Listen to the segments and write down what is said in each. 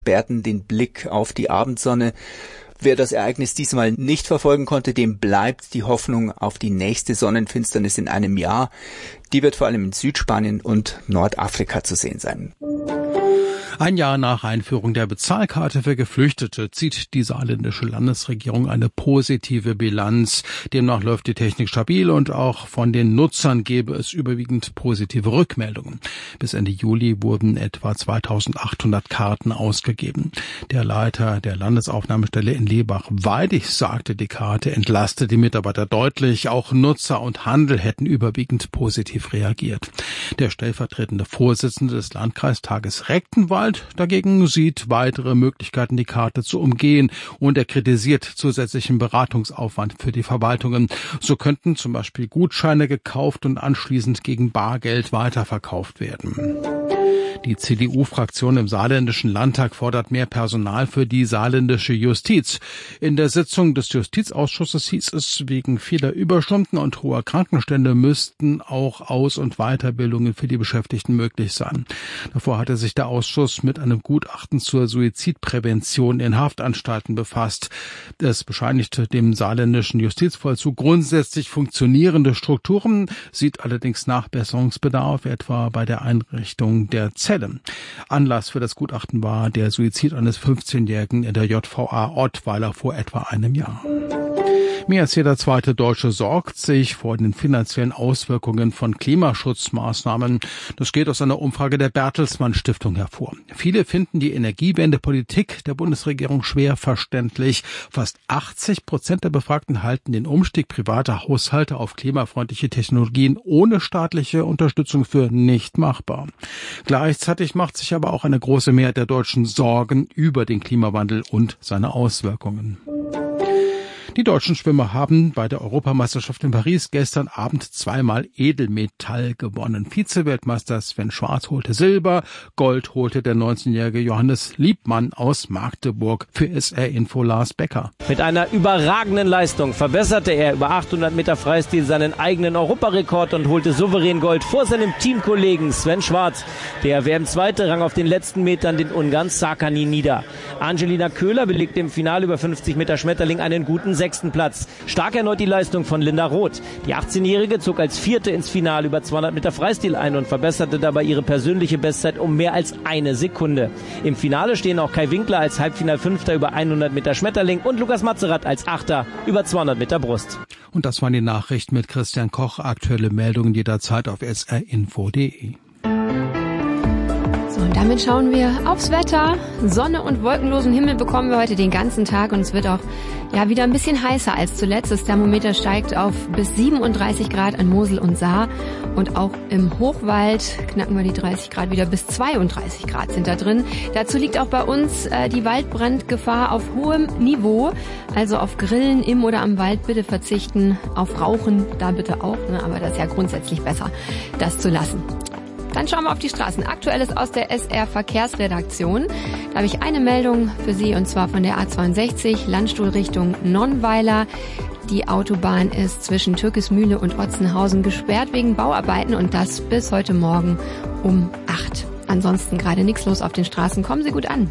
versperrten den Blick auf die Abendsonne. Wer das Ereignis diesmal nicht verfolgen konnte, dem bleibt die Hoffnung auf die nächste Sonnenfinsternis in einem Jahr. Die wird vor allem in Südspanien und Nordafrika zu sehen sein. Ein Jahr nach Einführung der Bezahlkarte für Geflüchtete zieht die saarländische Landesregierung eine positive Bilanz. Demnach läuft die Technik stabil und auch von den Nutzern gebe es überwiegend positive Rückmeldungen. Bis Ende Juli wurden etwa 2800 Karten ausgegeben. Der Leiter der Landesaufnahmestelle in Lebach-Weidig sagte, die Karte entlaste die Mitarbeiter deutlich. Auch Nutzer und Handel hätten überwiegend positiv reagiert. Der stellvertretende Vorsitzende des Landkreistages Rechtenwald dagegen sieht weitere Möglichkeiten, die Karte zu umgehen, und er kritisiert zusätzlichen Beratungsaufwand für die Verwaltungen. So könnten zum Beispiel Gutscheine gekauft und anschließend gegen Bargeld weiterverkauft werden. Die CDU-Fraktion im Saarländischen Landtag fordert mehr Personal für die saarländische Justiz. In der Sitzung des Justizausschusses hieß es, wegen vieler Überstunden und hoher Krankenstände müssten auch Aus- und Weiterbildungen für die Beschäftigten möglich sein. Davor hatte sich der Ausschuss mit einem Gutachten zur Suizidprävention in Haftanstalten befasst. Es bescheinigte dem saarländischen Justizvollzug grundsätzlich funktionierende Strukturen, sieht allerdings Nachbesserungsbedarf, etwa bei der Einrichtung der Zelle. Anlass für das Gutachten war der Suizid eines 15-Jährigen in der JVA Ottweiler vor etwa einem Jahr. Mehr als jeder zweite Deutsche sorgt sich vor den finanziellen Auswirkungen von Klimaschutzmaßnahmen. Das geht aus einer Umfrage der Bertelsmann Stiftung hervor. Viele finden die Energiewendepolitik der Bundesregierung schwer verständlich. Fast 80% der Befragten halten den Umstieg privater Haushalte auf klimafreundliche Technologien ohne staatliche Unterstützung für nicht machbar. Gleichzeitig macht sich aber auch eine große Mehrheit der Deutschen Sorgen über den Klimawandel und seine Auswirkungen. Die deutschen Schwimmer haben bei der Europameisterschaft in Paris gestern Abend zweimal Edelmetall gewonnen. Vize-Weltmeister Sven Schwarz holte Silber, Gold holte der 19-jährige Johannes Liebmann aus Magdeburg. Für SR Info Lars Becker. Mit einer überragenden Leistung verbesserte er über 800 Meter Freistil seinen eigenen Europarekord und holte souverän Gold vor seinem Teamkollegen Sven Schwarz. Der WM-Zweite rang auf den letzten Metern den Ungarn Szakani nieder. Angelina Köhler belegte im Finale über 50 Meter Schmetterling einen guten 6. Platz. Stark erneut die Leistung von Linda Roth. Die 18-Jährige zog als Vierte ins Finale über 200 Meter Freistil ein und verbesserte dabei ihre persönliche Bestzeit um mehr als eine Sekunde. Im Finale stehen auch Kai Winkler als Halbfinalfünfter über 100 Meter Schmetterling und Lukas Matzerath als Achter über 200 Meter Brust. Und das waren die Nachrichten mit Christian Koch. Aktuelle Meldungen jederzeit auf srinfo.de. Und damit schauen wir aufs Wetter. Sonne und wolkenlosen Himmel bekommen wir heute den ganzen Tag und es wird auch wieder ein bisschen heißer als zuletzt. Das Thermometer steigt auf bis 37 Grad an Mosel und Saar und auch im Hochwald knacken wir die 30 Grad wieder, bis 32 Grad sind da drin. Dazu liegt auch bei uns die Waldbrandgefahr auf hohem Niveau, also auf Grillen im oder am Wald bitte verzichten, auf Rauchen da bitte auch, aber das ist ja grundsätzlich besser, das zu lassen. Dann schauen wir auf die Straßen. Aktuelles aus der SR-Verkehrsredaktion. Da habe ich eine Meldung für Sie, und zwar von der A62, Landstuhl Richtung Nonnweiler. Die Autobahn ist zwischen Türkismühle und Otzenhausen gesperrt wegen Bauarbeiten und das bis heute Morgen um 8. Ansonsten gerade nichts los auf den Straßen. Kommen Sie gut an.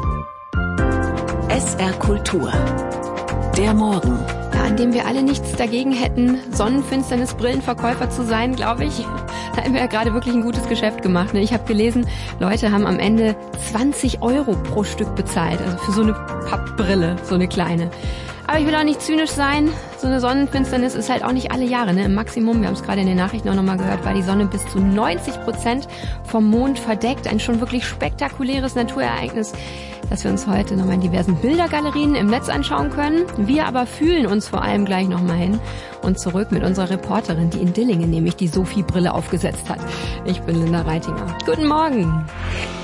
SR Kultur. Der Morgen. Ja, an dem wir alle nichts dagegen hätten, Sonnenfinsternis-Brillenverkäufer zu sein, glaube ich. Da haben wir ja gerade wirklich ein gutes Geschäft gemacht. Ich habe gelesen, Leute haben am Ende 20 € pro Stück bezahlt. Also für so eine Pappbrille, so eine kleine. Aber ich will auch nicht zynisch sein. So eine Sonnenfinsternis ist halt auch nicht alle Jahre. Im Maximum, wir haben es gerade in den Nachrichten auch nochmal gehört, war die Sonne bis zu 90% vom Mond verdeckt. Ein schon wirklich spektakuläres Naturereignis, das wir uns heute nochmal in diversen Bildergalerien im Netz anschauen können. Wir aber fühlen uns vor allem gleich nochmal hin und zurück mit unserer Reporterin, die in Dillingen nämlich die Sophie-Brille aufgesetzt hat. Ich bin Linda Reitinger. Guten Morgen.